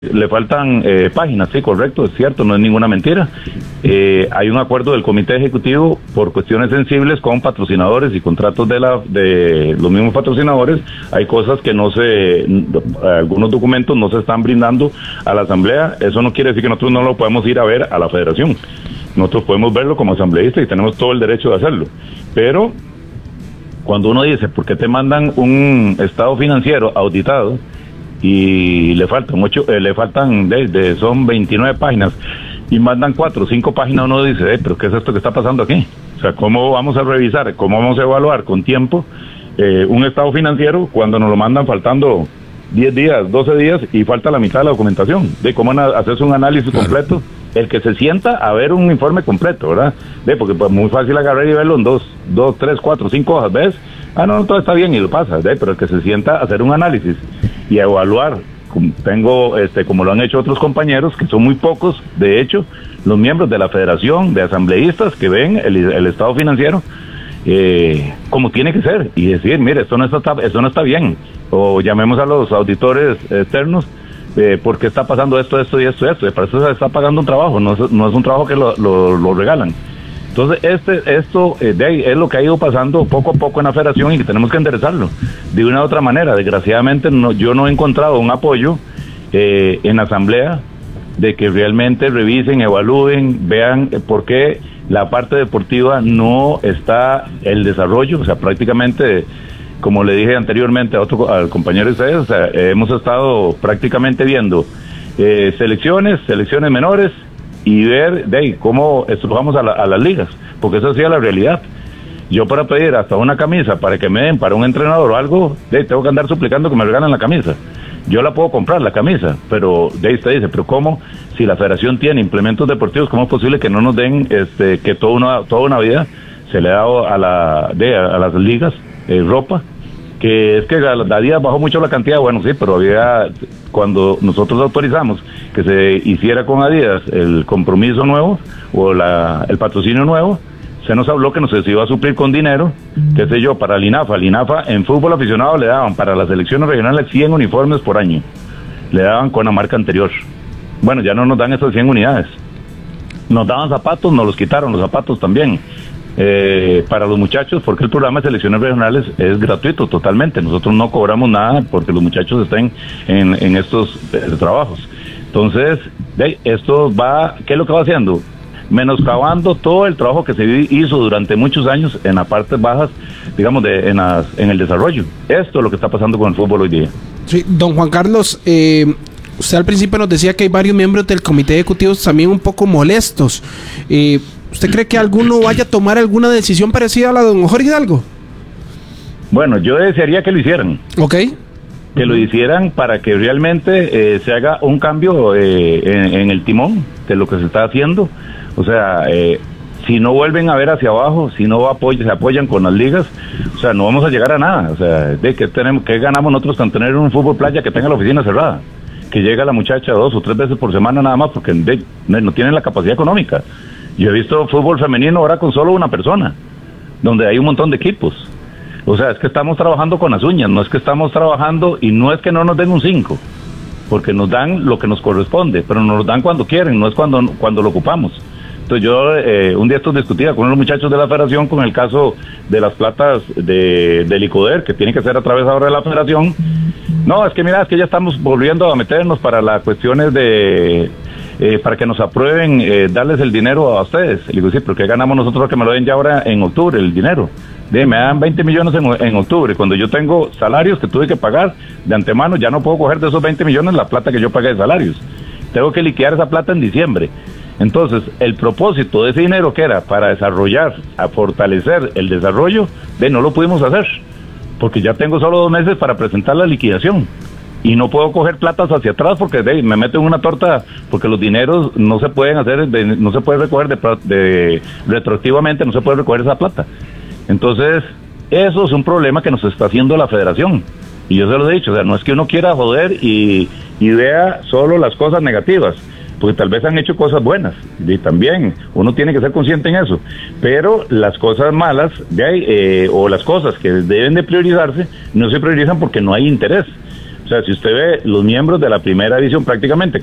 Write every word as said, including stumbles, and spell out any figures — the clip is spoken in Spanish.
Le faltan eh, páginas, sí, correcto, es cierto, no es ninguna mentira. Eh, hay un acuerdo del Comité Ejecutivo por cuestiones sensibles con patrocinadores y contratos de la de los mismos patrocinadores. Hay cosas que no se, algunos documentos no se están brindando a la Asamblea. Eso no quiere decir que nosotros no lo podemos ir a ver a la Federación. Nosotros podemos verlo como asambleístas y tenemos todo el derecho de hacerlo. Pero cuando uno dice, ¿por qué te mandan un estado financiero auditado? Y le faltan ocho, eh, le faltan de, de, son veintinueve páginas y mandan cuatro o cinco páginas, uno dice, eh, pero ¿qué es esto que está pasando aquí? O sea, ¿cómo vamos a revisar, cómo vamos a evaluar con tiempo eh, un estado financiero cuando nos lo mandan faltando diez días, doce días y falta la mitad de la documentación? De cómo hacerse un análisis completo, el que se sienta a ver un informe completo, ¿verdad? De, porque pues muy fácil agarrar y verlo en dos, dos, tres, cuatro, cinco hojas, ¿ves? Ah, no, no, todo está bien y lo pasa, ¿de? Pero el que se sienta a hacer un análisis y a evaluar, tengo, este, como lo han hecho otros compañeros, que son muy pocos, de hecho, los miembros de la Federación de Asambleístas que ven el, el estado financiero eh, como tiene que ser, y decir, mire, esto no está, esto no está bien, o llamemos a los auditores externos, eh, ¿por qué está pasando esto, esto y esto y esto? Para eso se está pagando un trabajo, no es, no es un trabajo que lo, lo, lo regalan. Entonces, este, esto eh, de ahí es lo que ha ido pasando poco a poco en la Federación y que tenemos que enderezarlo de una u otra manera. Desgraciadamente, no, yo no he encontrado un apoyo eh, en la Asamblea de que realmente revisen, evalúen, vean eh, por qué la parte deportiva no está el desarrollo. O sea, prácticamente, como le dije anteriormente a otro, al compañero de ustedes, o sea, eh, hemos estado prácticamente viendo eh, selecciones, selecciones menores, y ver de ahí cómo estrujamos a, la, a las ligas, porque eso sí es la realidad. Yo para pedir hasta una camisa para que me den para un entrenador o algo, de ahí tengo que andar suplicando que me regalen la camisa. Yo la puedo comprar, la camisa, pero de ahí usted dice, pero ¿cómo? Si la Federación tiene implementos deportivos, ¿cómo es posible que no nos den este que toda una toda una vida se le ha dado a la de a las ligas eh, ropa? Que es que la Adidas bajó mucho la cantidad, bueno, sí, pero había, cuando nosotros autorizamos que se hiciera con Adidas el compromiso nuevo o la, el patrocinio nuevo, se nos habló que nos se iba a suplir con dinero, qué sé yo, para el INAFA. El INAFA en fútbol aficionado le daban para las selecciones regionales cien uniformes por año, le daban con la marca anterior. Bueno, ya no nos dan esas cien unidades. Nos daban zapatos, nos los quitaron los zapatos también. Eh, para los muchachos, porque el programa de selecciones regionales es gratuito totalmente, nosotros no cobramos nada porque los muchachos estén en, en estos eh, trabajos. Entonces, de, esto va, ¿qué es lo que va haciendo? Menoscabando todo el trabajo que se hizo durante muchos años en las partes bajas, digamos, de, en, las, en el desarrollo. Esto es lo que está pasando con el fútbol hoy día. Sí, don Juan Carlos, eh, usted al principio nos decía que hay varios miembros del comité ejecutivo también un poco molestos. Eh, ¿Usted cree que alguno vaya a tomar alguna decisión parecida a la de don Jorge Hidalgo? Bueno, yo desearía que lo hicieran. Ok. Que lo hicieran para que realmente eh, se haga un cambio eh, en, en el timón de lo que se está haciendo. O sea, eh, si no vuelven a ver hacia abajo, si no apoy- se apoyan con las ligas, o sea, no vamos a llegar a nada. O sea, ¿de qué tenemos, qué ganamos nosotros con tener un fútbol playa que tenga la oficina cerrada? Que llega la muchacha dos o tres veces por semana nada más porque de, no tienen la capacidad económica. Yo he visto fútbol femenino ahora con solo una persona, donde hay un montón de equipos. O sea, es que estamos trabajando con las uñas, no es que estamos trabajando y no es que no nos den un cinco, porque nos dan lo que nos corresponde, pero nos lo dan cuando quieren, no es cuando, cuando lo ocupamos. Entonces yo eh, un día esto discutía con los muchachos de la Federación con el caso de las platas de, del ICODER, que tiene que ser a través ahora de la Federación. No, es que mira, es que ya estamos volviendo a meternos para las cuestiones de... Eh, para que nos aprueben eh, darles el dinero a ustedes. Le digo, sí, pero ¿qué ganamos nosotros que me lo den ya ahora en octubre, el dinero? De, me dan veinte millones en, en octubre, cuando yo tengo salarios que tuve que pagar de antemano, ya no puedo coger de esos veinte millones la plata que yo pagué de salarios. Tengo que liquidar esa plata en diciembre. Entonces, el propósito de ese dinero que era para desarrollar, a fortalecer el desarrollo, de no lo pudimos hacer, porque ya tengo solo dos meses para presentar la liquidación. Y no puedo coger platas hacia atrás porque de, me meto en una torta, porque los dineros no se pueden hacer, de, no se puede recoger de, de retroactivamente, no se puede recoger esa plata. Entonces, eso es un problema que nos está haciendo la Federación. Y yo se lo he dicho, o sea, no es que uno quiera joder y, y vea solo las cosas negativas, porque tal vez han hecho cosas buenas, y también uno tiene que ser consciente en eso, pero las cosas malas de ahí, eh, o las cosas que deben de priorizarse, no se priorizan porque no hay interés. O sea, si usted ve los miembros de la primera división prácticamente